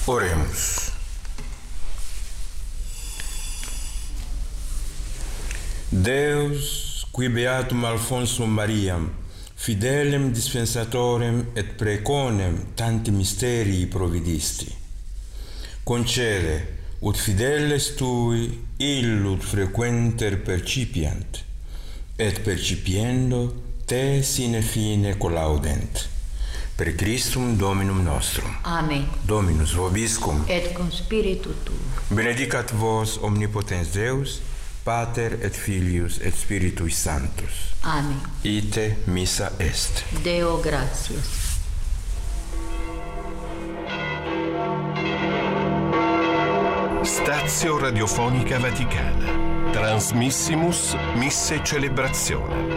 Oremos. Deus, qui beatum Alphonsum Mariam, fidelem dispensatorem et preconem tanti mysterii providisti, concede ut fideles tui illud frequenter percipiant, et percipiendo te sine fine collaudent. Per Christum Dominum nostrum. Amen. Dominus vobiscum. Et cum spiritu tuo. Benedicat vos omnipotens Deus, Pater et Filius et Spiritui Sanctus. Amen. Ite missa est. Deo gratias. Stazio Radiofonica Vaticana. Transmissimus Misse Celebrazione.